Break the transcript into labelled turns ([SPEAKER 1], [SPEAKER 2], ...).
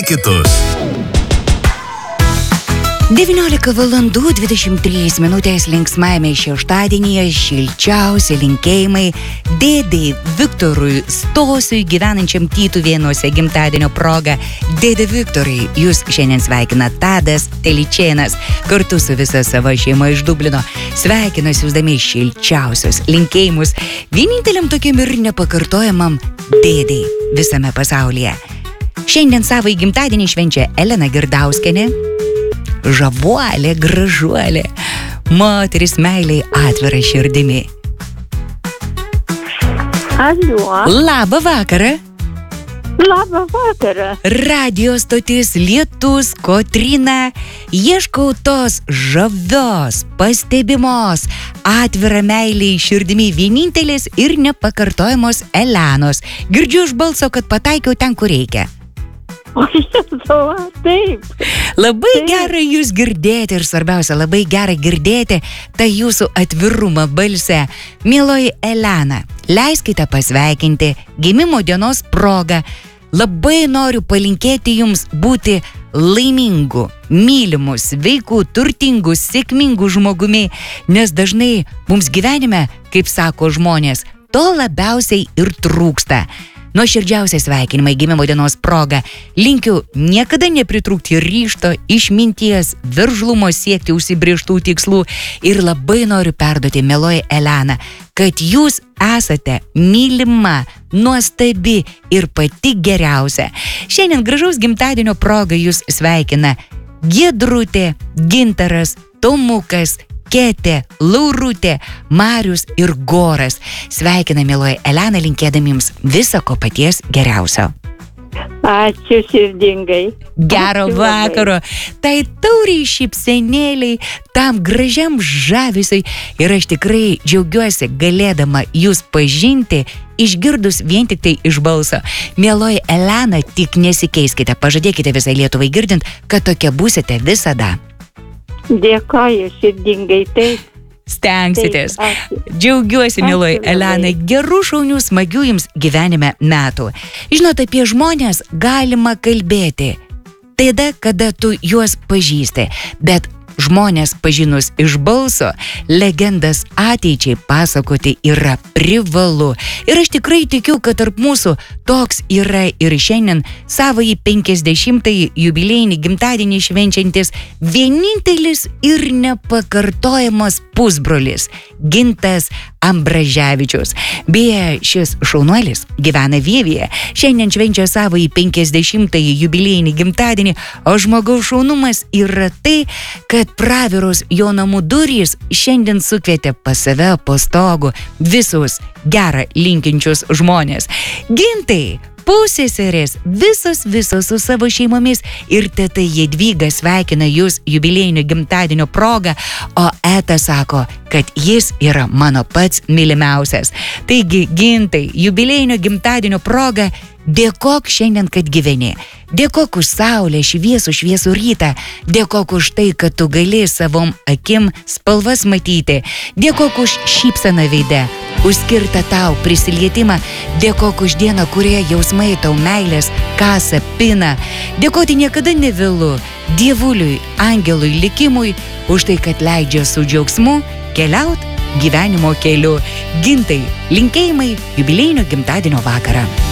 [SPEAKER 1] kitus.
[SPEAKER 2] 19:23 linksmajame šeštadienyje šilčiausi linkėjimai dėdei Viktorui Stosiui gyvenančiam Tytuvėnuose gimtadienio proga. Dėdė Viktorai, jūs šiandien sveikina Tadas Teličėnas kartu su visa savo šeima iš Dublino. Sveikina siųsdami šilčiausius linkėjimus vieninteliam tokiam ir nepakartojamam dėdei visame pasaulyje. Šiandien savo gimtadienį švenčia Elena Girdauskienė. Žavuolė, gražuolė, moteris meiliai atvira širdimi.
[SPEAKER 3] Alio.
[SPEAKER 2] Labą vakarą.
[SPEAKER 3] Labą vakarą.
[SPEAKER 2] Radio stotis Lietus, Kotryna. Ieškau tos žavios, pastebimos, atvira meiliai širdimi vienintelės ir nepakartojamos Elenos. Girdžiu iš balso, kad pataikiau ten, kur reikia.
[SPEAKER 3] O Lietuva, taip.
[SPEAKER 2] Labai gera jūs girdėti ir svarbiausia, labai gera girdėti tą jūsų atvirumą balse. Mieloji Elena, leiskite pasveikinti gimimo dienos proga. Labai noriu palinkėti jums būti laimingu, mylimu, sveiku, turtingu, sėkmingu žmogumi, nes dažnai mums gyvenime, kaip sako žmonės, to labiausiai ir trūksta. Nuoširdžiausiai sveikinimai gimimo dienos proga. Linkiu niekada nepritrūkti ryžto, išminties, veržlumo siekti užsibrėžtų tikslų ir labai noriu perduoti, mieloji Elena, kad jūs esate mylima, nuostabi ir pati geriausia. Šiandien gražaus gimtadienio proga jūs sveikina Giedrutė, Gintaras, Tomukas, Ketė, Laurutė, Marius ir Goras. Sveikina, mieloji Elena, linkėdami jums viso ko paties geriausio.
[SPEAKER 3] Ačiū širdingai.
[SPEAKER 2] Gero vakaro. Tai tauriai šypsenėliai, tam gražiam žavesiui. Ir aš tikrai džiaugiuosi galėdama jūs pažinti, išgirdus vien tik tai iš balso. Mieloji Elena, tik nesikeiskite, pažadėkite visai Lietuvai girdint, kad tokia būsite visada.
[SPEAKER 3] Dėkoju širdingai, taip.
[SPEAKER 2] Stengsitės.
[SPEAKER 3] Taip,
[SPEAKER 2] Džiaugiuosi, mieloji
[SPEAKER 3] Ačiū
[SPEAKER 2] Elena,
[SPEAKER 3] labai.
[SPEAKER 2] gerų šaunių, smagių jums gyvenime metų. Žinot, apie žmonės galima kalbėti tada, kada tu juos pažįsti, bet žmonės pažinus iš balso, legendas ateičiai pasakoti yra privalu. Ir aš tikrai tikiu, kad tarp mūsų toks yra ir šiandien savąjį 50-ąjį jubiliejinį gimtadienį švenčiantis vienintelis ir nepakartojamas pusbrolis Gintas Ambraževičius. Beje, šis šaunuolis gyvena Vievyje, šiandien švenčia savąjį 50-ąjį jubiliejinį gimtadienį, o žmogaus šaunumas yra tai, kad praviros jo namų durys šiandien sukvietė pas save po stogu visus gerą linkinčius žmonės. Gintai, pusseserės, visos su savo šeimomis ir teta Jadvyga sveikina jūs jubiliejinio gimtadienio proga, o Eta sako, kad jis yra mano pats mylimiausias. Taigi, Gintai, jubiliejinio gimtadienio proga dėkok šiandien, kad gyveni. Dėkok už saulę, šviesų rytą. Dėkok už tai, kad tu gali savom akim spalvas matyti. Dėkok už šypseną veide, už skirtą tau prisilietimą. Dėkok už dieną, kurioje jausmai tau meilės kasa pina. Dėkoti niekada nevėlu Dievuliui, angelui, likimui už tai, kad leidžia su džiaugsmu keliaut gyvenimo keliu. Gintai, linkėjimai jubiliejinio gimtadienio vakarą.